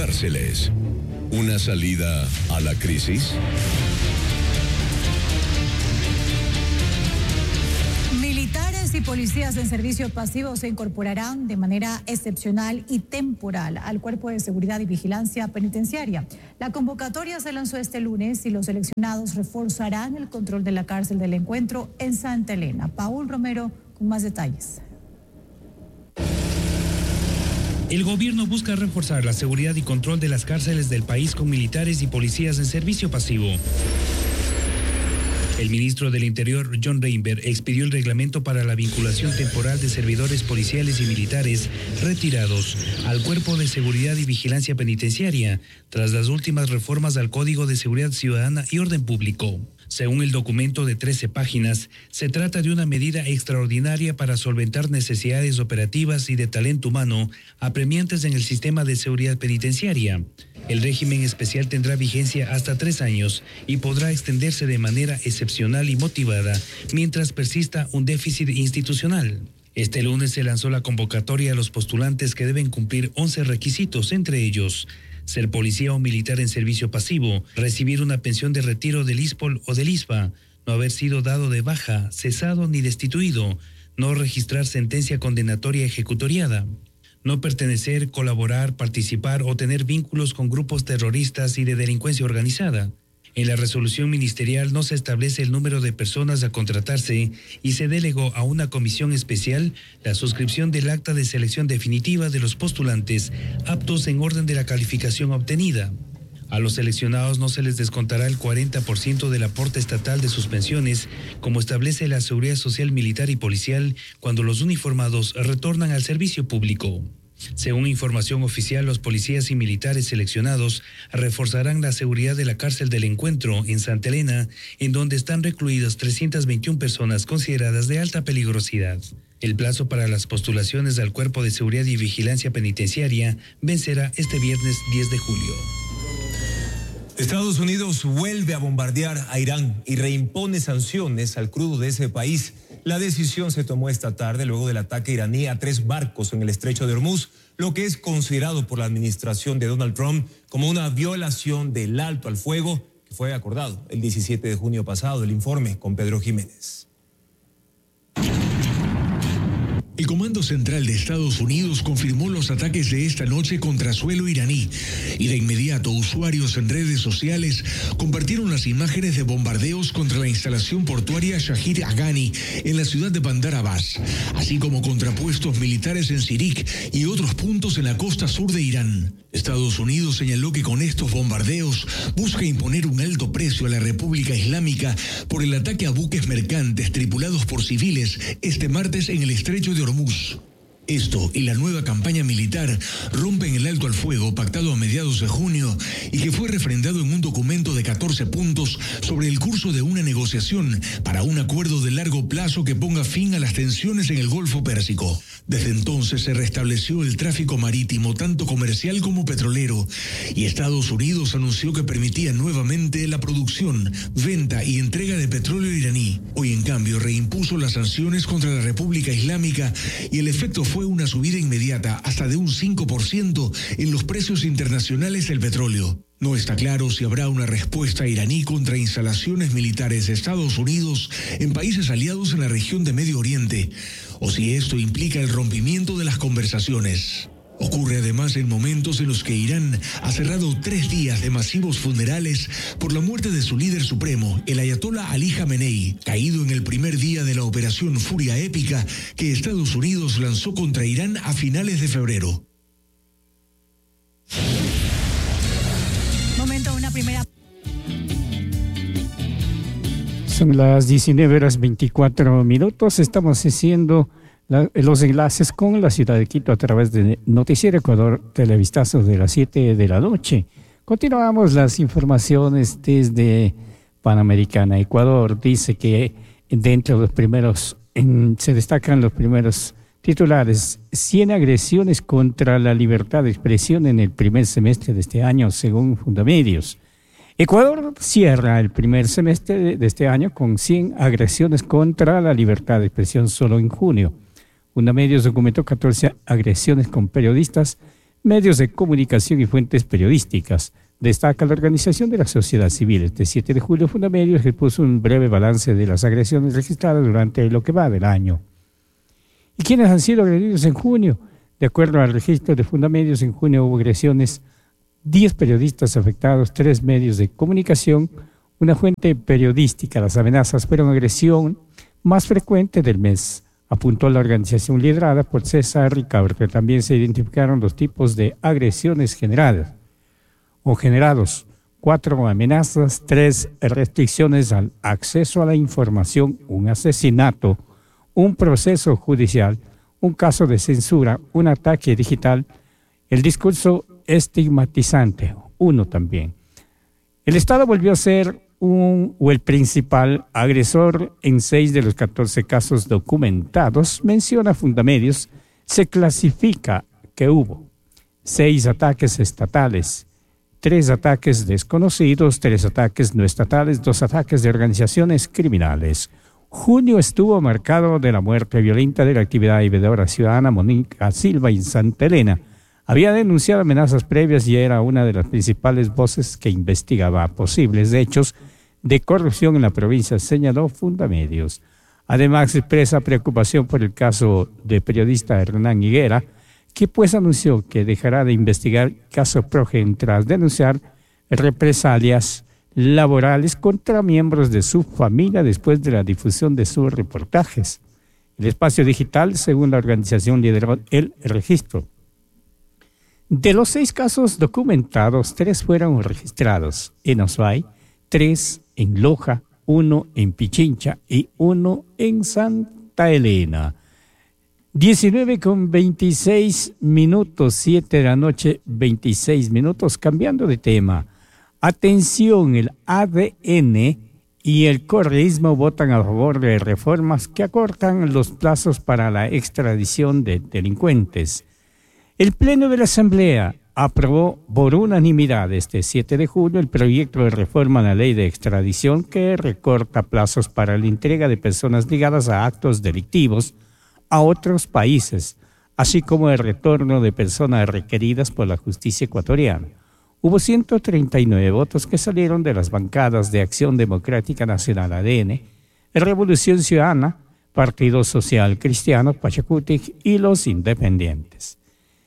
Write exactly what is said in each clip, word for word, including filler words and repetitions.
cárceles. ¿Una salida a la crisis? Militares y policías en servicio pasivo se incorporarán de manera excepcional y temporal al Cuerpo de Seguridad y Vigilancia Penitenciaria. La convocatoria se lanzó este lunes y los seleccionados reforzarán el control de la cárcel del Encuentro en Santa Elena. Paul Romero con más detalles. El gobierno busca reforzar la seguridad y control de las cárceles del país con militares y policías en servicio pasivo. El ministro del Interior, John Reinberg, expidió el reglamento para la vinculación temporal de servidores policiales y militares retirados al Cuerpo de Seguridad y Vigilancia Penitenciaria, tras las últimas reformas al Código de Seguridad Ciudadana y Orden Público. Según el documento de trece páginas, se trata de una medida extraordinaria para solventar necesidades operativas y de talento humano apremiantes en el sistema de seguridad penitenciaria. El régimen especial tendrá vigencia hasta tres años y podrá extenderse de manera excepcional y motivada mientras persista un déficit institucional. Este lunes se lanzó la convocatoria a los postulantes que deben cumplir once requisitos, entre ellos ser policía o militar en servicio pasivo, recibir una pensión de retiro del I S P O L o del I S P A, no haber sido dado de baja, cesado ni destituido, no registrar sentencia condenatoria ejecutoriada, no pertenecer, colaborar, participar o tener vínculos con grupos terroristas y de delincuencia organizada. En la resolución ministerial no se establece el número de personas a contratarse y se delegó a una comisión especial la suscripción del acta de selección definitiva de los postulantes aptos en orden de la calificación obtenida. A los seleccionados no se les descontará el cuarenta por ciento del aporte estatal de sus pensiones, como establece la Seguridad Social Militar y Policial cuando los uniformados retornan al servicio público. Según información oficial, los policías y militares seleccionados reforzarán la seguridad de la cárcel del Encuentro en Santa Elena, en donde están recluidas trescientas veintiuna personas consideradas de alta peligrosidad. El plazo para las postulaciones al Cuerpo de Seguridad y Vigilancia Penitenciaria vencerá este viernes diez de julio. Estados Unidos vuelve a bombardear a Irán y reimpone sanciones al crudo de ese país. La decisión se tomó esta tarde luego del ataque iraní a tres barcos en el estrecho de Hormuz, lo que es considerado por la administración de Donald Trump como una violación del alto al fuego que fue acordado el diecisiete de junio pasado. El informe con Pedro Jiménez. El Comando Central de Estados Unidos confirmó los ataques de esta noche contra suelo iraní y de inmediato usuarios en redes sociales compartieron las imágenes de bombardeos contra la instalación portuaria Shahid Agani en la ciudad de Bandar Abbas, así como contrapuestos militares en Sirik y otros puntos en la costa sur de Irán. Estados Unidos señaló que con estos bombardeos busca imponer un alto precio a la República Islámica por el ataque a buques mercantes tripulados por civiles este martes en el estrecho de Hormuz. Esto y la nueva campaña militar rompen el alto al fuego pactado a mediados de junio y que fue refrendado en un documento de catorce puntos sobre el curso de una negociación para un acuerdo de largo plazo que ponga fin a las tensiones en el Golfo Pérsico. Desde entonces se restableció el tráfico marítimo, tanto comercial como petrolero, y Estados Unidos anunció que permitía nuevamente la producción, venta y entrega de petróleo iraní. Hoy, en cambio, reimpuso las sanciones contra la República Islámica y el efecto fue fue una subida inmediata hasta de un cinco por ciento en los precios internacionales del petróleo. No está claro si habrá una respuesta iraní contra instalaciones militares de Estados Unidos en países aliados en la región de Medio Oriente, o si esto implica el rompimiento de las conversaciones. Ocurre además en momentos en los que Irán ha cerrado tres días de masivos funerales por la muerte de su líder supremo, el ayatolá Ali Jamenei, caído en el primer día de la operación Furia Épica que Estados Unidos lanzó contra Irán a finales de febrero. Momento, una primera. Son las diecinueve horas veinticuatro minutos. Estamos haciendo La, los enlaces con la ciudad de Quito a través de Noticiero Ecuador Televistazo de las siete de la noche. Continuamos las informaciones desde Panamericana. Ecuador dice que dentro de los primeros, en, se destacan los primeros titulares: cien agresiones contra la libertad de expresión en el primer semestre de este año, según Fundamedios. Ecuador cierra el primer semestre de este año con cien agresiones contra la libertad de expresión solo en junio. Fundamedios documentó catorce agresiones con periodistas, medios de comunicación y fuentes periodísticas. Destaca la organización de la sociedad civil. Este siete de julio, Fundamedios expuso un breve balance de las agresiones registradas durante lo que va del año. ¿Y quiénes han sido agredidos en junio? De acuerdo al registro de Fundamedios, en junio hubo agresiones, diez periodistas afectados, tres medios de comunicación, una fuente periodística. Las amenazas fueron agresión más frecuente del mes, apuntó la organización liderada por César Ricaurte. También se identificaron los tipos de agresiones generadas o generados: cuatro amenazas, tres restricciones al acceso a la información, un asesinato, un proceso judicial, un caso de censura, un ataque digital, el discurso estigmatizante, uno también. El Estado volvió a ser un o el principal agresor en seis de los catorce casos documentados, menciona Fundamedios. Se clasifica que hubo seis ataques estatales, tres ataques desconocidos, tres ataques no estatales, dos ataques de organizaciones criminales. Junio estuvo marcado de la muerte violenta de la actividad vividora ciudadana Mónica Silva en Santa Elena. Había denunciado amenazas previas y era una de las principales voces que investigaba posibles hechos de corrupción en la provincia, señaló Fundamedios. Además, expresa preocupación por el caso de periodista Hernán Higuera, que pues anunció que dejará de investigar caso Progen tras denunciar represalias laborales contra miembros de su familia después de la difusión de sus reportajes. El espacio digital, según la organización, lideró el registro. De los seis casos documentados, tres fueron registrados en Azuay, tres en Loja, uno en Pichincha y uno en Santa Elena. diecinueve con veintiséis minutos, siete de la noche, veintiséis minutos, cambiando de tema. Atención, el A D N y el correísmo votan a favor de reformas que acortan los plazos para la extradición de delincuentes. El Pleno de la Asamblea aprobó por unanimidad este siete de julio el proyecto de reforma a la ley de extradición que recorta plazos para la entrega de personas ligadas a actos delictivos a otros países, así como el retorno de personas requeridas por la justicia ecuatoriana. Hubo ciento treinta y nueve votos que salieron de las bancadas de Acción Democrática Nacional A D N, Revolución Ciudadana, Partido Social Cristiano, Pachacutic y los Independientes.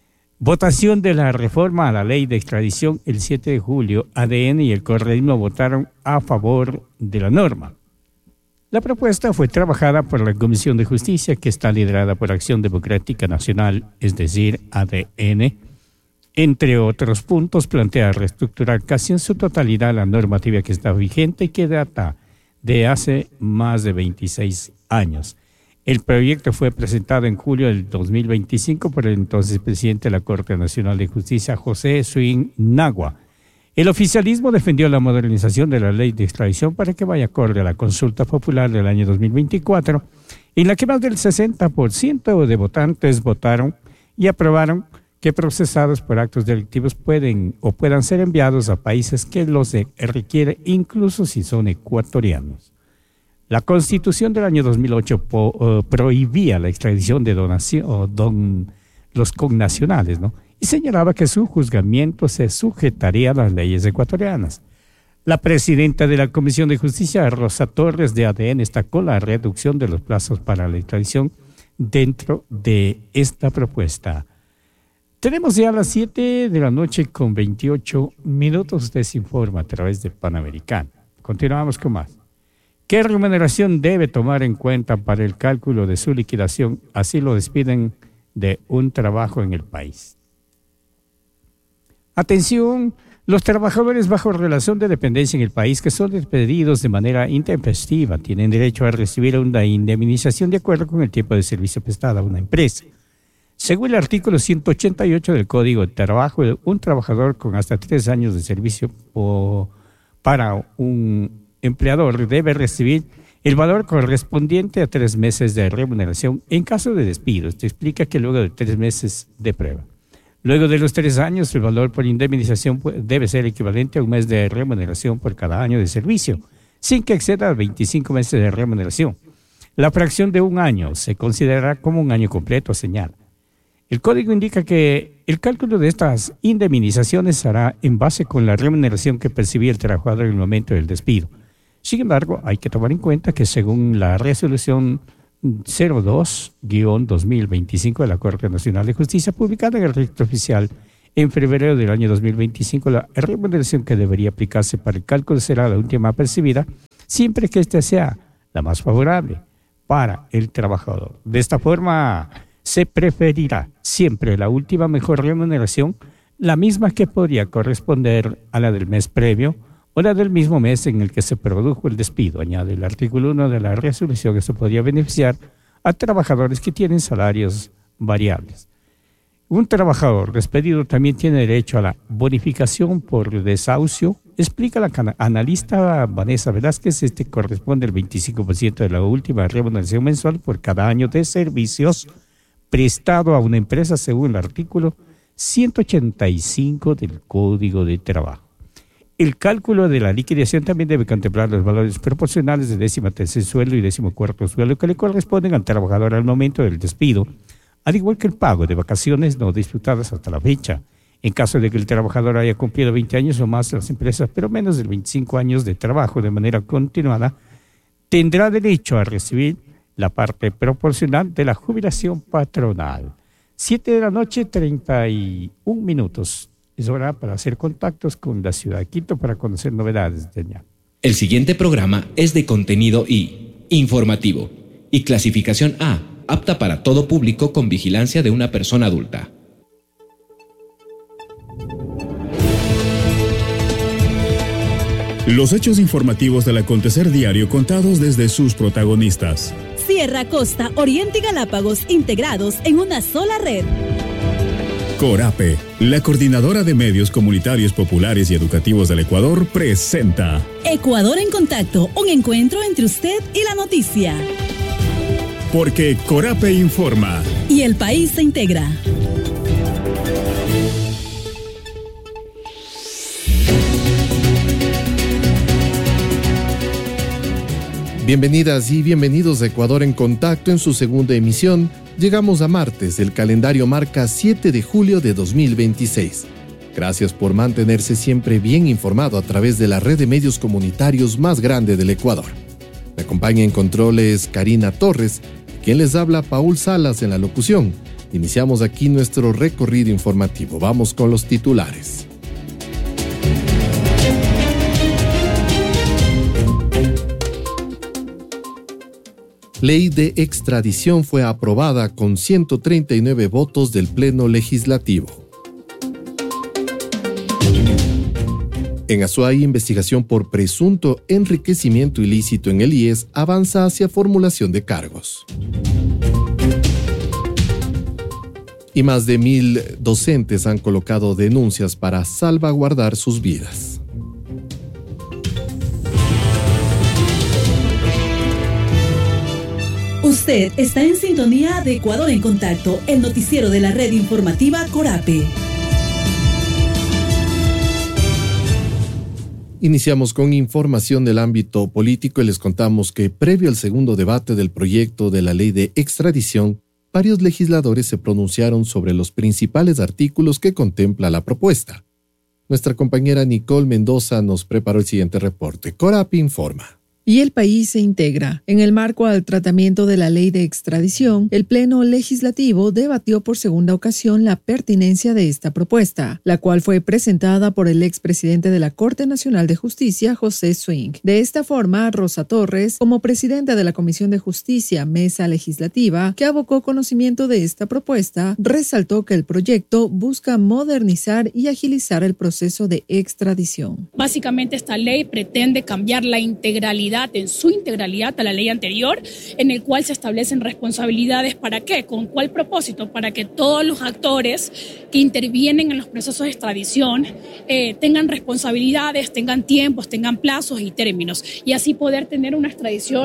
Votación de la reforma a la ley de extradición el siete de julio. A D N y el correísmo votaron a favor de la norma. La propuesta fue trabajada por la Comisión de Justicia, que está liderada por Acción Democrática Nacional, es decir, A D N. Entre otros puntos, plantea reestructurar casi en su totalidad la normativa que está vigente y que data de hace más de veintiséis años. El proyecto fue presentado en julio del dos mil veinticinco por el entonces presidente de la Corte Nacional de Justicia, José Suín Nagua. El oficialismo defendió la modernización de la ley de extradición para que vaya acorde a la consulta popular del año dos mil veinticuatro, en la que más del sesenta por ciento de votantes votaron y aprobaron que procesados por actos delictivos pueden o puedan ser enviados a países que los requiere, incluso si son ecuatorianos. La Constitución del año dos mil ocho po, uh, prohibía la extradición de donación, o don, los connacionales, ¿no? Y señalaba que su juzgamiento se sujetaría a las leyes ecuatorianas. La presidenta de la Comisión de Justicia, Rosa Torres, de A D N, destacó la reducción de los plazos para la extradición dentro de esta propuesta. Tenemos ya las siete de la noche con veintiocho minutos. Usted se informa a través de Panamericana. Continuamos con más. ¿Qué remuneración debe tomar en cuenta para el cálculo de su liquidación? Así lo despiden de un trabajo en el país. Atención, los trabajadores bajo relación de dependencia en el país que son despedidos de manera intempestiva tienen derecho a recibir una indemnización de acuerdo con el tiempo de servicio prestado a una empresa. Según el artículo ciento ochenta y ocho del Código de Trabajo, un trabajador con hasta tres años de servicio o para un empleador debe recibir el valor correspondiente a tres meses de remuneración en caso de despido. Esto explica que luego de tres meses de prueba. Luego de los tres años, el valor por indemnización debe ser equivalente a un mes de remuneración por cada año de servicio, sin que exceda veinticinco meses de remuneración. La fracción de un año se considerará como un año completo, señala. El código indica que El cálculo de estas indemnizaciones se hará en base con la remuneración que percibía el trabajador en el momento del despido. Sin embargo, hay que tomar en cuenta que según la resolución cero dos guión dos mil veinticinco de la Corte Nacional de Justicia, publicada en el Registro Oficial en febrero del año dos mil veinticinco, la remuneración que debería aplicarse para el cálculo será la última percibida, siempre que ésta sea la más favorable para el trabajador. De esta forma, se preferirá siempre la última mejor remuneración, la misma que podría corresponder a la del mes previo o la del mismo mes en el que se produjo el despido. Añade el artículo uno de la resolución que se podría beneficiar a trabajadores que tienen salarios variables. Un trabajador despedido también tiene derecho a la bonificación por desahucio. Explica la analista Vanessa Velázquez, este corresponde al veinticinco por ciento de la última remuneración mensual por cada año de servicios prestado a una empresa según el artículo ciento ochenta y cinco del Código de Trabajo. El cálculo de la liquidación también debe contemplar los valores proporcionales de décima tercer sueldo y décimo cuarto sueldo que le corresponden al trabajador al momento del despido, al igual que el pago de vacaciones no disfrutadas hasta la fecha. En caso de que el trabajador haya cumplido veinte años o más en las empresas, pero menos de veinticinco años de trabajo de manera continuada, tendrá derecho a recibir la parte proporcional de la jubilación patronal. Siete de la noche, treinta y un minutos. Es hora para hacer contactos con la ciudad de Quito para conocer novedades de allá. El siguiente programa es de contenido I, informativo, y clasificación A, apta para todo público con vigilancia de una persona adulta. Los hechos informativos del acontecer diario contados desde sus protagonistas. Sierra, Costa, Oriente y Galápagos integrados en una sola red. Corape, la coordinadora de medios comunitarios populares y educativos del Ecuador, presenta Ecuador en Contacto, un encuentro entre usted y la noticia. Porque Corape informa. Y el país se integra. Bienvenidas y bienvenidos a Ecuador en Contacto en su segunda emisión. Llegamos a martes, el calendario marca siete de julio de dos mil veintiséis. Gracias por mantenerse siempre bien informado a través de la red de medios comunitarios más grande del Ecuador. Me acompaña en controles Karina Torres, quien les habla Paul Salas en la locución. Iniciamos aquí nuestro recorrido informativo. Vamos con los titulares. Ley de extradición fue aprobada con ciento treinta y nueve votos del Pleno Legislativo. En Azuay, investigación por presunto enriquecimiento ilícito en el I E S avanza hacia formulación de cargos. Y más de mil docentes han colocado denuncias para salvaguardar sus vidas. Usted está en sintonía de Ecuador en Contacto, el noticiero de la red informativa Corape. Iniciamos con información del ámbito político y les contamos que previo al segundo debate del proyecto de la ley de extradición, varios legisladores se pronunciaron sobre los principales artículos que contempla la propuesta. Nuestra compañera Nicole Mendoza nos preparó el siguiente reporte. Corape informa. Y el país se integra. En el marco al tratamiento de la ley de extradición, el Pleno Legislativo debatió por segunda ocasión la pertinencia de esta propuesta, la cual fue presentada por el expresidente de la Corte Nacional de Justicia, José Swing. De esta forma, Rosa Torres, como presidenta de la Comisión de Justicia, Mesa Legislativa, que abocó conocimiento de esta propuesta, resaltó que el proyecto busca modernizar y agilizar el proceso de extradición. Básicamente, esta ley pretende cambiar la integralidad en su integralidad a la ley anterior, en el cual se establecen responsabilidades. ¿Para qué? ¿Con cuál propósito? Para que todos los actores que intervienen en los procesos de extradición eh, tengan responsabilidades, tengan tiempos, tengan plazos y términos, y así poder tener una extradición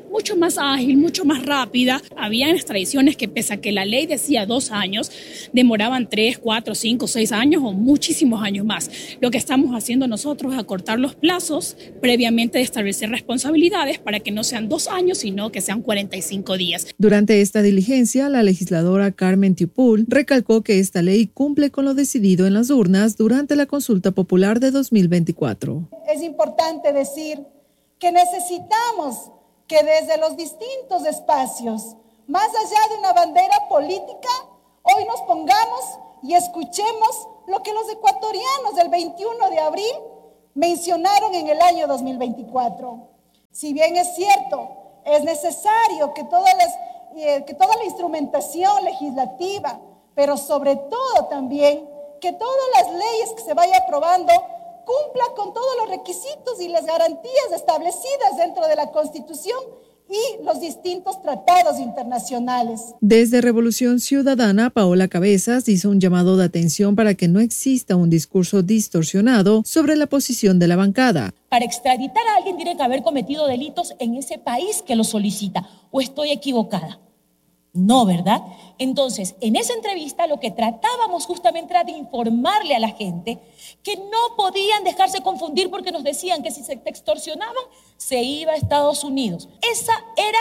mucho más ágil, mucho más rápida. Había extradiciones que, pese a que la ley decía dos años, demoraban tres, cuatro, cinco, seis años o muchísimos años más. Lo que estamos haciendo nosotros es acortar los plazos previamente de establecer responsabilidades para que no sean dos años, sino que sean cuarenta y cinco días. Durante esta diligencia, la legisladora Carmen Tiupul recalcó que esta ley cumple con lo decidido en las urnas durante la consulta popular de dos mil veinticuatro. Es importante decir que necesitamos que desde los distintos espacios, más allá de una bandera política, hoy nos pongamos y escuchemos lo que los ecuatorianos del veintiuno de abril mencionaron en el año dos mil veinticuatro. Si bien es cierto, es necesario que, todas las, eh, que toda la instrumentación legislativa, pero sobre todo también que todas las leyes que se vaya aprobando cumpla con todos los requisitos y las garantías establecidas dentro de la Constitución y los distintos tratados internacionales. Desde Revolución Ciudadana, Paola Cabezas hizo un llamado de atención para que no exista un discurso distorsionado sobre la posición de la bancada. Para extraditar a alguien tiene que haber cometido delitos en ese país que lo solicita. ¿O estoy equivocada? No, ¿verdad? Entonces, en esa entrevista lo que tratábamos justamente era de informarle a la gente que no podían dejarse confundir porque nos decían que si se extorsionaban, se iba a Estados Unidos. Esa era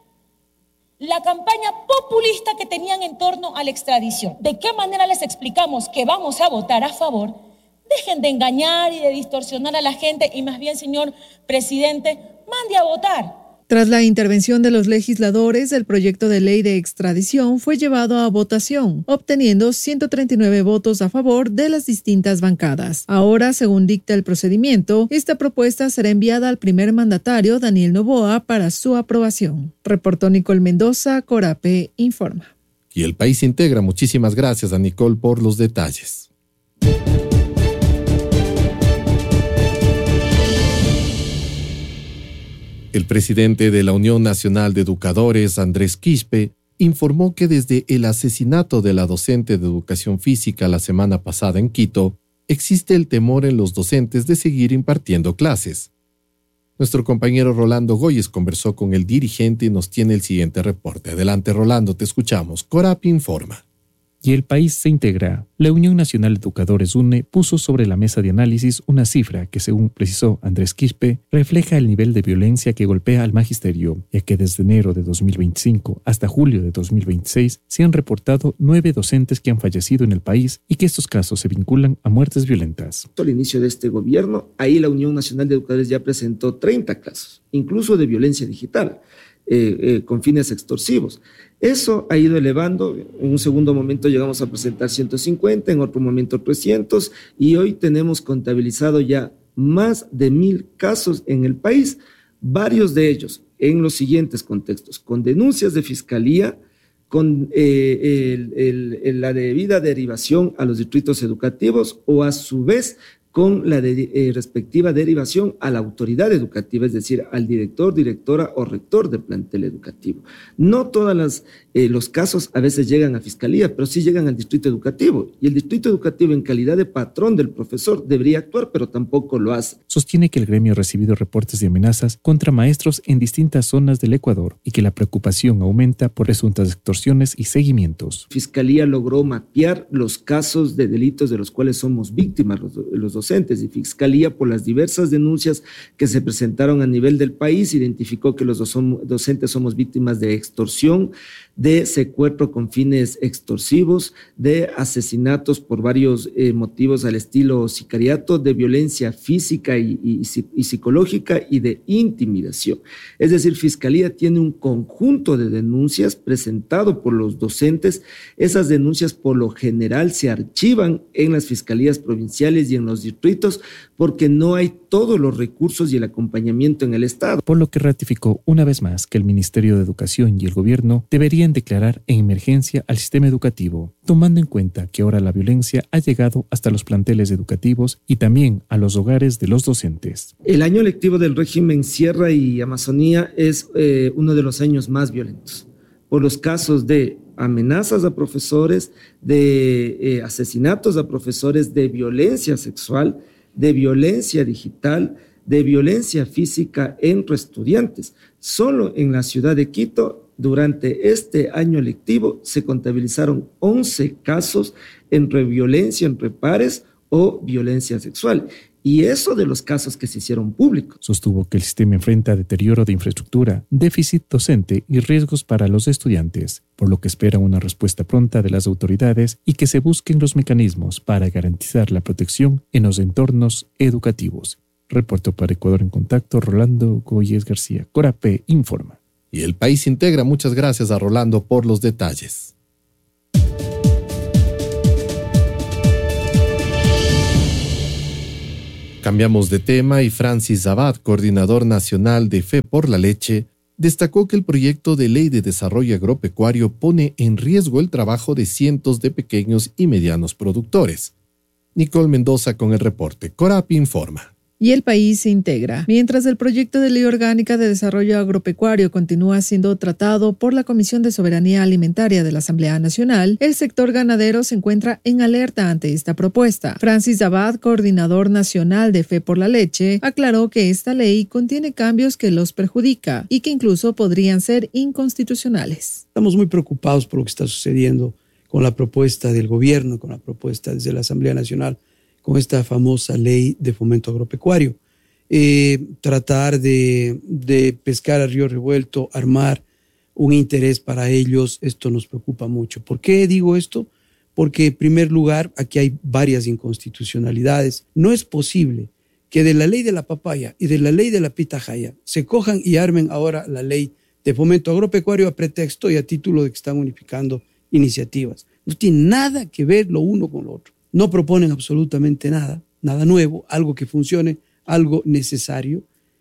la campaña populista que tenían en torno a la extradición. ¿De qué manera les explicamos que vamos a votar a favor? Dejen de engañar y de distorsionar a la gente y más bien, señor presidente, mande a votar. Tras la intervención de los legisladores, el proyecto de ley de extradición fue llevado a votación, obteniendo ciento treinta y nueve votos a favor de las distintas bancadas. Ahora, según dicta el procedimiento, esta propuesta será enviada al primer mandatario, Daniel Noboa, para su aprobación. Reportó Nicole Mendoza, Corape Informa. Y el país integra. Muchísimas gracias a Nicole por los detalles. El presidente de la Unión Nacional de Educadores, Andrés Quispe, informó que desde el asesinato de la docente de educación física la semana pasada en Quito, existe el temor en los docentes de seguir impartiendo clases. Nuestro compañero Rolando Goyes conversó con el dirigente y nos tiene el siguiente reporte. Adelante, Rolando, te escuchamos. Corapi informa. Y el país se integra. La Unión Nacional de Educadores U N E puso sobre la mesa de análisis una cifra que, según precisó Andrés Quispe, refleja el nivel de violencia que golpea al magisterio, ya que desde enero de dos mil veinticinco hasta julio de dos mil veintiséis se han reportado nueve docentes que han fallecido en el país y que estos casos se vinculan a muertes violentas. Al inicio de este gobierno, ahí la Unión Nacional de Educadores ya presentó treinta casos, incluso de violencia digital. Eh, eh, con fines extorsivos. Eso ha ido elevando. En un segundo momento llegamos a presentar ciento cincuenta, en otro momento trescientos, y hoy tenemos contabilizado ya más de mil casos en el país, varios de ellos en los siguientes contextos: con denuncias de fiscalía, con eh, el, el, el, la debida derivación a los distritos educativos o a su vez con la de, eh, respectiva derivación a la autoridad educativa, es decir, al director, directora o rector del plantel educativo. No todos eh, los casos a veces llegan a fiscalía, pero sí llegan al distrito educativo. Y el distrito educativo, en calidad de patrón del profesor, debería actuar, pero tampoco lo hace. Sostiene que el gremio ha recibido reportes de amenazas contra maestros en distintas zonas del Ecuador y que la preocupación aumenta por presuntas extorsiones y seguimientos. Fiscalía logró mapear los casos de delitos de los cuales somos víctimas los, los docentes, y Fiscalía, por las diversas denuncias que se presentaron a nivel del país, identificó que los docentes somos víctimas de extorsión, de secuestro con fines extorsivos, de asesinatos por varios eh, motivos al estilo sicariato, de violencia física y, y, y psicológica y de intimidación. Es decir, Fiscalía tiene un conjunto de denuncias presentado por los docentes. Esas denuncias por lo general se archivan en las fiscalías provinciales y en los distritos porque no hay todos los recursos y el acompañamiento en el Estado. Por lo que ratificó una vez más que el Ministerio de Educación y el gobierno deberían declarar en emergencia al sistema educativo, tomando en cuenta que ahora la violencia ha llegado hasta los planteles educativos y también a los hogares de los docentes. El año lectivo del régimen Sierra y Amazonía es eh, uno de los años más violentos, por los casos de amenazas a profesores, de eh, asesinatos a profesores, de violencia sexual, de violencia digital, de violencia física entre estudiantes. Solo en la ciudad de Quito, durante este año lectivo, se contabilizaron once casos entre violencia entre pares o violencia sexual. Y eso de los casos que se hicieron públicos. Sostuvo que el sistema enfrenta deterioro de infraestructura, déficit docente y riesgos para los estudiantes, por lo que espera una respuesta pronta de las autoridades y que se busquen los mecanismos para garantizar la protección en los entornos educativos. Reportó para Ecuador en Contacto Rolando Goyes García. Corape informa. Y El País Integra. Muchas gracias a Rolando por los detalles. Cambiamos de tema y Francis Abad, coordinador nacional de Fe por la Leche, destacó que el proyecto de ley de desarrollo agropecuario pone en riesgo el trabajo de cientos de pequeños y medianos productores. Nicole Mendoza con el reporte. Corapi informa. Y El País se integra. Mientras el proyecto de ley orgánica de desarrollo agropecuario continúa siendo tratado por la Comisión de Soberanía Alimentaria de la Asamblea Nacional, el sector ganadero se encuentra en alerta ante esta propuesta. Francis Abad, coordinador nacional de Fe por la Leche, aclaró que esta ley contiene cambios que los perjudica y que incluso podrían ser inconstitucionales. Estamos muy preocupados por lo que está sucediendo con la propuesta del gobierno, con la propuesta desde la Asamblea Nacional, con esta famosa ley de fomento agropecuario. Eh, tratar de, de pescar a río revuelto, armar un interés para ellos, esto nos preocupa mucho. ¿Por qué digo esto? Porque en primer lugar, aquí hay varias inconstitucionalidades. No es posible que de la ley de la papaya y de la ley de la pitahaya se cojan y armen ahora la ley de fomento agropecuario a pretexto y a título de que están unificando iniciativas. No tiene nada que ver lo uno con lo otro. No proponen absolutamente nada, nada nuevo, algo que funcione, algo necesario.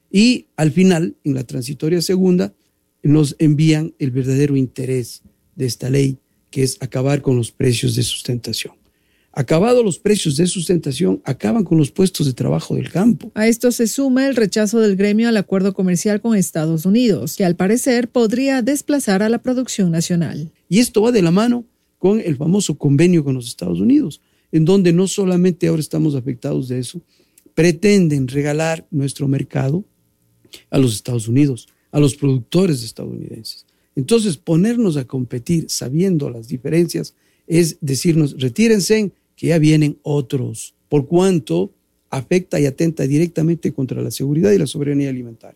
Y al final, en la transitoria segunda, nos envían el verdadero interés de esta ley, que es acabar con los precios de sustentación. Acabados los precios de sustentación, acaban con los puestos de trabajo del campo. A esto se suma el rechazo del gremio al acuerdo comercial con Estados Unidos, que al parecer podría desplazar a la producción nacional. Y esto va de la mano con el famoso convenio con los Estados Unidos, en donde no solamente ahora estamos afectados de eso, pretenden regalar nuestro mercado a los Estados Unidos, a los productores estadounidenses. Entonces, ponernos a competir sabiendo las diferencias es decirnos, retírense, que ya vienen otros, por cuanto afecta y atenta directamente contra la seguridad y la soberanía alimentaria.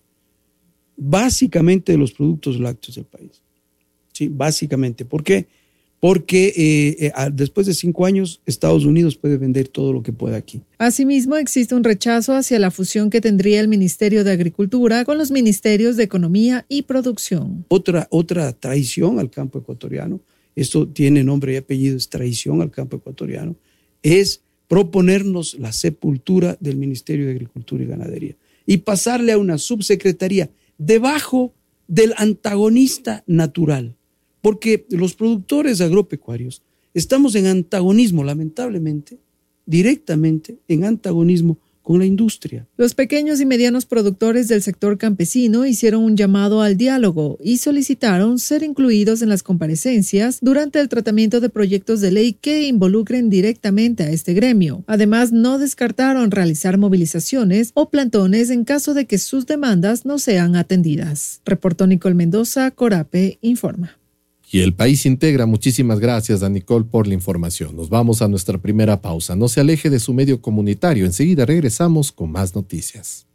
Básicamente de los productos lácteos del país. Sí, básicamente. ¿Por qué? Porque eh, eh, después de cinco años Estados Unidos puede vender todo lo que pueda aquí. Asimismo, existe un rechazo hacia la fusión que tendría el Ministerio de Agricultura con los Ministerios de Economía y Producción. Otra, otra traición al campo ecuatoriano, esto tiene nombre y apellido, es traición al campo ecuatoriano, es proponernos la sepultura del Ministerio de Agricultura y Ganadería y pasarle a una subsecretaría debajo del antagonista natural. Porque los productores agropecuarios estamos en antagonismo, lamentablemente, directamente en antagonismo con la industria. Los pequeños y medianos productores del sector campesino hicieron un llamado al diálogo y solicitaron ser incluidos en las comparecencias durante el tratamiento de proyectos de ley que involucren directamente a este gremio. Además, no descartaron realizar movilizaciones o plantones en caso de que sus demandas no sean atendidas. Reportó Nicole Mendoza, Corape informa. Y El País integra. Muchísimas gracias a Nicole por la información. Nos vamos a nuestra primera pausa. No se aleje de su medio comunitario. Enseguida regresamos con más noticias.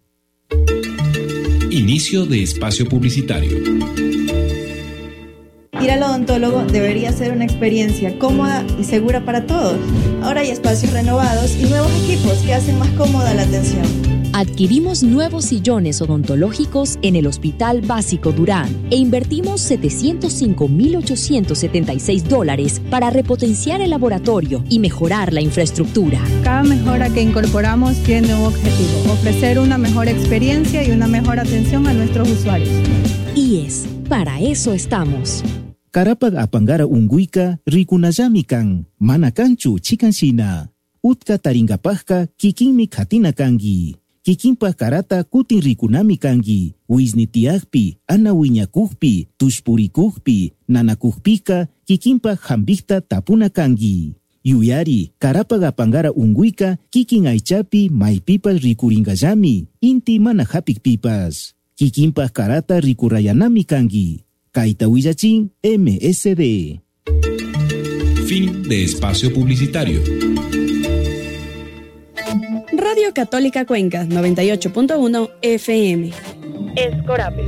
Inicio de espacio publicitario. Ir al odontólogo debería ser una experiencia cómoda y segura para todos. Ahora hay espacios renovados y nuevos equipos que hacen más cómoda la atención. Adquirimos nuevos sillones odontológicos en el Hospital Básico Durán e invertimos setecientos cinco mil ochocientos setenta y seis dólares para repotenciar el laboratorio y mejorar la infraestructura. Cada mejora que incorporamos tiene un objetivo: ofrecer una mejor experiencia y una mejor atención a nuestros usuarios. I E S, para eso estamos. Karapag apangara unguika rikunayami kan, mana kanchu chikansina. Utka taringapajka kikinmi katina kangi. Kikinpa karata kutin rikunami kangi. Wisnitiakpi, ana wiñakukpi, tushpurikukpi, nanakukpika, kikinpa jambikta tapuna kangi. Yuyari, Karapaga Pangara Unguika, Kikin Aichapi, Maipipas Rikuringayami, Inti Mana Hapik Pipas, Kikimpas Karata Rikurayanami Kangi, Kaita Huillachín, M S D. Fin de espacio publicitario. Radio Católica Cuenca, noventa y ocho punto uno F M. Es Corape.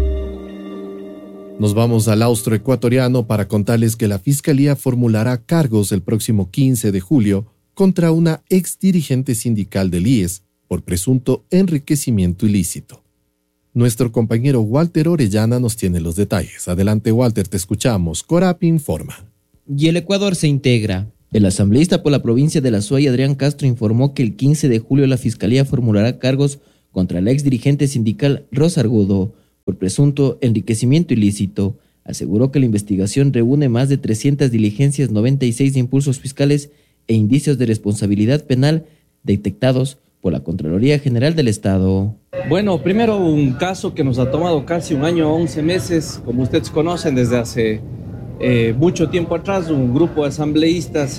Nos vamos al austroecuatoriano para contarles que la Fiscalía formulará cargos el próximo quince de julio contra una ex dirigente sindical del I E S por presunto enriquecimiento ilícito. Nuestro compañero Walter Orellana nos tiene los detalles. Adelante, Walter, te escuchamos. Corapi informa. Y el Ecuador se integra. El asambleísta por la provincia de La Suay, Adrián Castro, informó que el quince de julio la Fiscalía formulará cargos contra la ex dirigente sindical Rosa Argudo por presunto enriquecimiento ilícito. Aseguró que la investigación reúne más de trescientas diligencias, noventa y seis impulsos fiscales e indicios de responsabilidad penal detectados por la Contraloría General del Estado. Bueno, primero un caso que nos ha tomado casi un año, once meses, como ustedes conocen desde hace eh, mucho tiempo atrás, un grupo de asambleístas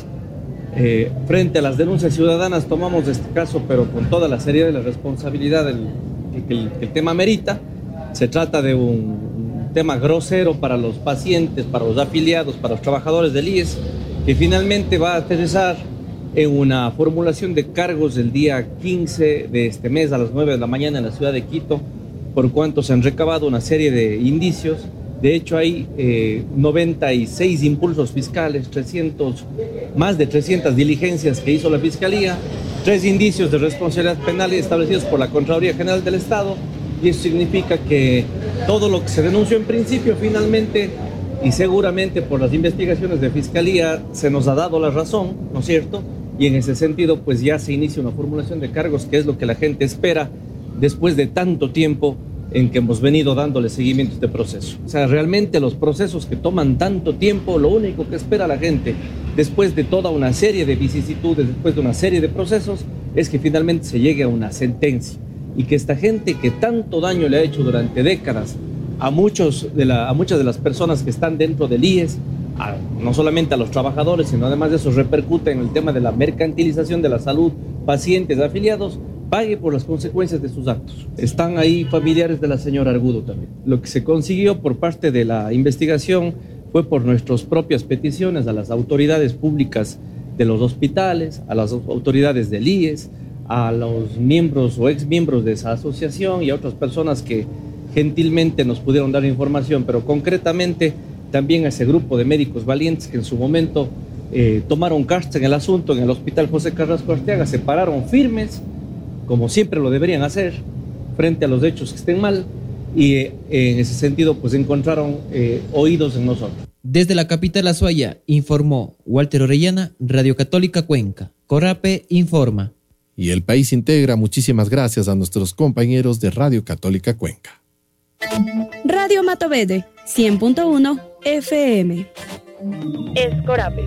eh, frente a las denuncias ciudadanas tomamos este caso, pero con toda la seriedad y la responsabilidad del, que, el, que el tema merita. Se trata de un, un tema grosero para los pacientes, para los afiliados, para los trabajadores del I E S, que finalmente va a aterrizar en una formulación de cargos el día quince de este mes a las nueve de la mañana en la ciudad de Quito, por cuanto se han recabado una serie de indicios. De hecho, hay eh, noventa y seis impulsos fiscales, trescientos, más de trescientas diligencias que hizo la Fiscalía, tres indicios de responsabilidad penal establecidos por la Contraloría General del Estado. Y eso significa que todo lo que se denunció en principio, finalmente, y seguramente por las investigaciones de Fiscalía, se nos ha dado la razón, ¿no es cierto? Y en ese sentido, pues ya se inicia una formulación de cargos, que es lo que la gente espera después de tanto tiempo en que hemos venido dándole seguimiento a este proceso. O sea, realmente los procesos que toman tanto tiempo, lo único que espera la gente, después de toda una serie de vicisitudes, después de una serie de procesos, es que finalmente se llegue a una sentencia. Y que esta gente que tanto daño le ha hecho durante décadas a, muchos de la, a muchas de las personas que están dentro del I E S, a, no solamente a los trabajadores, sino además de eso repercute en el tema de la mercantilización de la salud, pacientes, afiliados, pague por las consecuencias de sus actos. Están ahí familiares de la señora Argudo también. Lo que se consiguió por parte de la investigación fue por nuestras propias peticiones a las autoridades públicas de los hospitales, a las autoridades del I E S, a los miembros o exmiembros de esa asociación y a otras personas que gentilmente nos pudieron dar información, pero concretamente también a ese grupo de médicos valientes que en su momento eh, tomaron cartas en el asunto en el Hospital José Carrasco Arteaga, se pararon firmes, como siempre lo deberían hacer, frente a los hechos que estén mal, y eh, en ese sentido pues encontraron eh, oídos en nosotros. Desde la capital Azuaya, informó Walter Orellana, Radio Católica Cuenca. Corape informa. Y el país integra. Muchísimas gracias a nuestros compañeros de Radio Católica Cuenca. Radio Matovede, cien punto uno F M. Es Corape.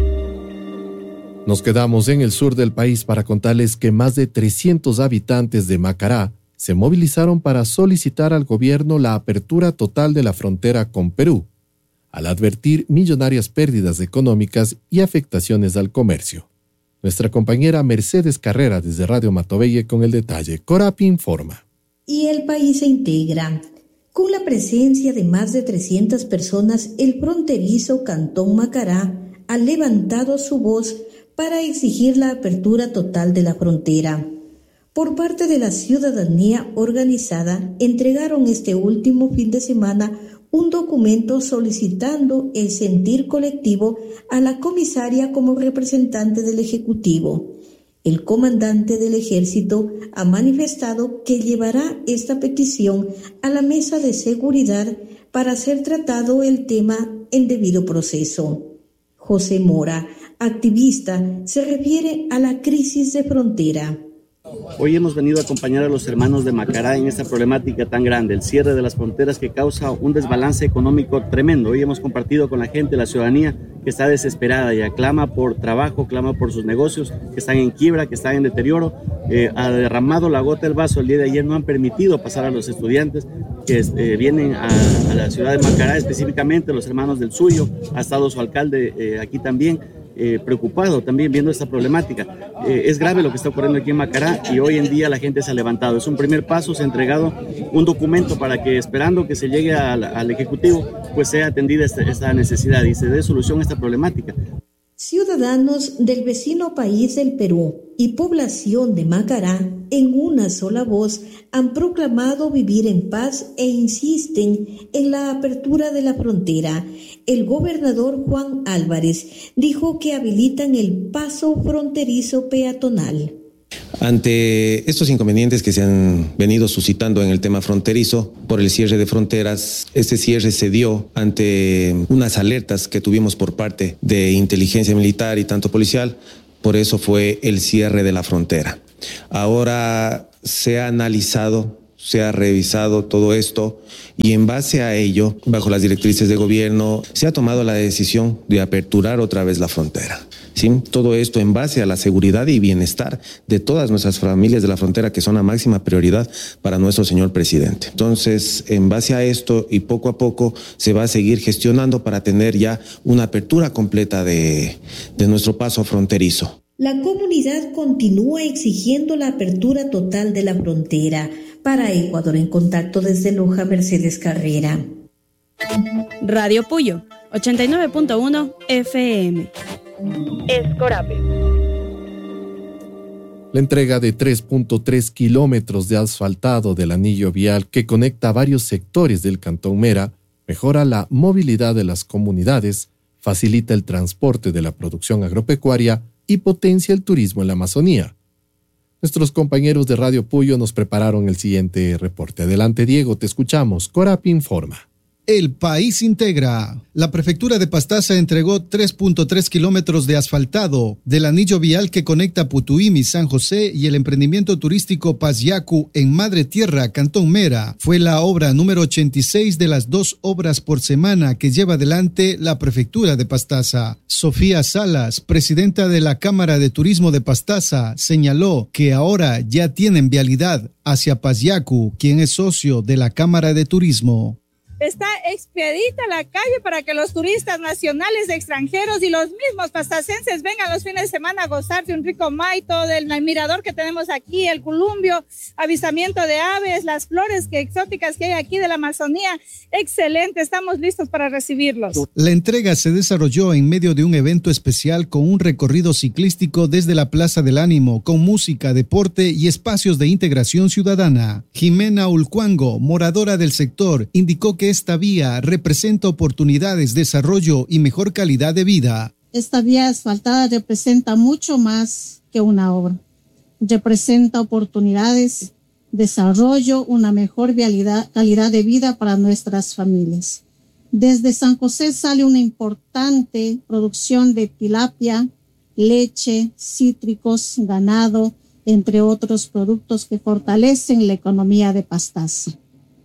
Nos quedamos en el sur del país para contarles que más de trescientos habitantes de Macará se movilizaron para solicitar al gobierno la apertura total de la frontera con Perú, al advertir millonarias pérdidas económicas y afectaciones al comercio. Nuestra compañera Mercedes Carrera desde Radio Matovelle con el detalle. Corapi informa. Y el país se integra. Con la presencia de más de trescientas personas, el fronterizo Cantón Macará ha levantado su voz para exigir la apertura total de la frontera. Por parte de la ciudadanía organizada, entregaron este último fin de semana un documento solicitando el sentir colectivo a la comisaria como representante del Ejecutivo. El comandante del Ejército ha manifestado que llevará esta petición a la mesa de seguridad para ser tratado el tema en debido proceso. José Mora, activista, se refiere a la crisis de frontera. Hoy hemos venido a acompañar a los hermanos de Macará en esta problemática tan grande, el cierre de las fronteras que causa un desbalance económico tremendo. Hoy hemos compartido con la gente, la ciudadanía, que está desesperada y clama por trabajo, clama por sus negocios, que están en quiebra, que están en deterioro. Eh, ha derramado la gota del vaso. El día de ayer no han permitido pasar a los estudiantes que eh, vienen a, a la ciudad de Macará, específicamente los hermanos del Suyo. Ha estado su alcalde eh, aquí también. eh, preocupado también viendo esta problemática. Eh, es grave lo que está ocurriendo aquí en Macará y hoy en día la gente se ha levantado. Es un primer paso, se ha entregado un documento para que, esperando que se llegue al, al Ejecutivo, pues sea atendida esta, esta necesidad y se dé solución a esta problemática. Ciudadanos del vecino país del Perú y población de Macará, en una sola voz, han proclamado vivir en paz e insisten en la apertura de la frontera. El gobernador Juan Álvarez dijo que habilitan el paso fronterizo peatonal. Ante estos inconvenientes que se han venido suscitando en el tema fronterizo por el cierre de fronteras, este cierre se dio ante unas alertas que tuvimos por parte de inteligencia militar y tanto policial, por eso fue el cierre de la frontera. Ahora se ha analizado, se ha revisado todo esto y en base a ello, bajo las directrices de gobierno, se ha tomado la decisión de aperturar otra vez la frontera. ¿Sí? Todo esto en base a la seguridad y bienestar de todas nuestras familias de la frontera, que son la máxima prioridad para nuestro señor presidente. Entonces, en base a esto y poco a poco se va a seguir gestionando para tener ya una apertura completa de, de nuestro paso fronterizo. La comunidad continúa exigiendo la apertura total de la frontera. Para Ecuador en Contacto desde Loja, Mercedes Carrera. Radio Puyo, ochenta y nueve punto uno F M. Escorape. La entrega de tres punto tres kilómetros de asfaltado del anillo vial que conecta varios sectores del Cantón Mera mejora la movilidad de las comunidades, facilita el transporte de la producción agropecuaria y potencia el turismo en la Amazonía. Nuestros compañeros de Radio Puyo nos prepararon el siguiente reporte. Adelante, Diego, te escuchamos. Corapi informa. El país integra. La prefectura de Pastaza entregó tres punto tres kilómetros de asfaltado del anillo vial que conecta Putuimi, San José y el emprendimiento turístico Paz Yacu en Madre Tierra, Cantón Mera. Fue la obra número ochenta y seis de las dos obras por semana que lleva adelante la prefectura de Pastaza. Sofía Salas, presidenta de la Cámara de Turismo de Pastaza, señaló que ahora ya tienen vialidad hacia Paz Yacu, quien es socio de la Cámara de Turismo. Está expedita la calle para que los turistas nacionales, extranjeros y los mismos pastacenses vengan los fines de semana a gozar de un rico maito, del mirador que tenemos aquí, el columbio, avistamiento de aves, las flores que, exóticas que hay aquí de la Amazonía. Excelente, estamos listos para recibirlos. La entrega se desarrolló en medio de un evento especial con un recorrido ciclístico desde la Plaza del Ánimo, con música, deporte y espacios de integración ciudadana. Jimena Ulcuango, moradora del sector, indicó que esta vía representa oportunidades, desarrollo y mejor calidad de vida. Esta vía asfaltada representa mucho más que una obra. Representa oportunidades, desarrollo, una mejor vialidad, calidad de vida para nuestras familias. Desde San José sale una importante producción de tilapia, leche, cítricos, ganado, entre otros productos que fortalecen la economía de Pastaza.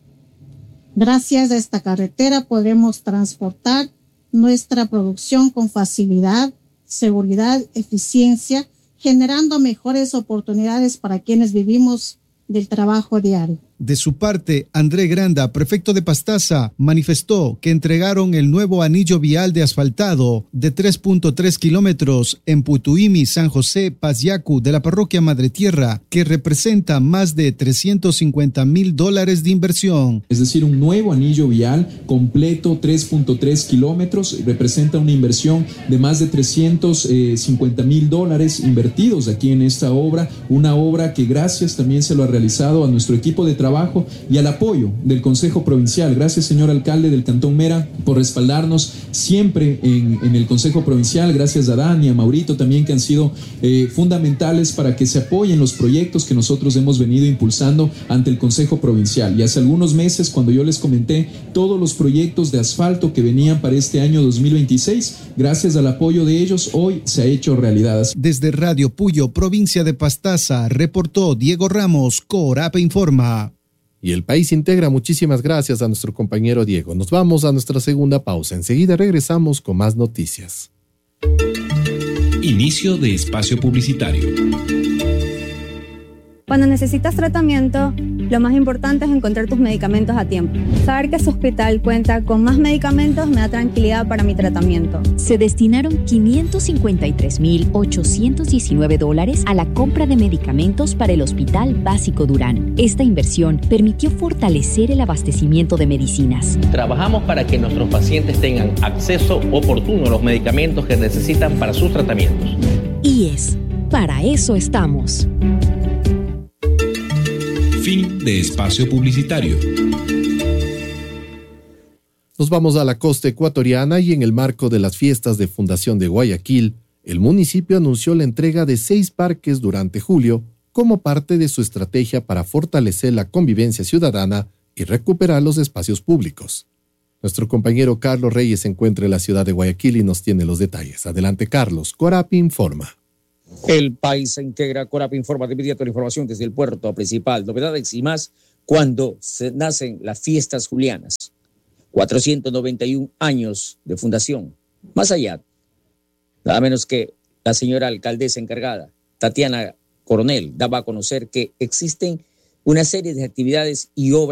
Gracias a esta carretera podemos transportar nuestra producción con facilidad, seguridad, eficiencia, generando mejores oportunidades para quienes vivimos del trabajo diario. De su parte, André Granda, prefecto de Pastaza, manifestó que entregaron el nuevo anillo vial de asfaltado de tres punto tres kilómetros en Putuimi, San José, Paz Yacu de la parroquia Madre Tierra, que representa más de trescientos cincuenta mil dólares de inversión. Es decir, un nuevo anillo vial completo, tres punto tres kilómetros, representa una inversión de más de trescientos cincuenta mil dólares invertidos aquí en esta obra, una obra que gracias también se lo ha realizado a nuestro equipo de trabajo trabajo y al apoyo del Consejo Provincial. Gracias, señor alcalde del Cantón Mera, por respaldarnos siempre en, en el Consejo Provincial. Gracias a Dani y a Maurito también, que han sido eh, fundamentales para que se apoyen los proyectos que nosotros hemos venido impulsando ante el Consejo Provincial. Y hace algunos meses, cuando yo les comenté todos los proyectos de asfalto que venían para este año dos mil veintiséis, gracias al apoyo de ellos, hoy se ha hecho realidad. Desde Radio Puyo, provincia de Pastaza, reportó Diego Ramos, Corape Informa. Y el país integra. Muchísimas gracias a nuestro compañero Diego. Nos vamos a nuestra segunda pausa. Enseguida regresamos con más noticias. Inicio de espacio publicitario. Cuando necesitas tratamiento, Lo más importante es encontrar tus medicamentos a tiempo. Saber que su hospital cuenta con más medicamentos me da tranquilidad para mi tratamiento. Se destinaron quinientos cincuenta y tres mil ochocientos diecinueve dólares a la compra de medicamentos para el Hospital Básico Durán. Esta inversión permitió fortalecer el abastecimiento de medicinas. Trabajamos para que nuestros pacientes tengan acceso oportuno a los medicamentos que necesitan para sus tratamientos. I E S, para eso estamos. Fin de espacio publicitario. Nos vamos a la costa ecuatoriana y en el marco de las fiestas de Fundación de Guayaquil, el municipio anunció la entrega de seis parques durante julio como parte de su estrategia para fortalecer la convivencia ciudadana y recuperar los espacios públicos. Nuestro compañero Carlos Reyes se encuentra en la ciudad de Guayaquil y nos tiene los detalles. Adelante, Carlos. Corapi informa. El país se integra. Corapi informa de inmediato la información desde el puerto principal. Novedades y más cuando se nacen las fiestas julianas. cuatrocientos noventa y un años de fundación. Más allá, nada menos que la señora alcaldesa encargada, Tatiana Coronel, daba a conocer que existen una serie de actividades y obras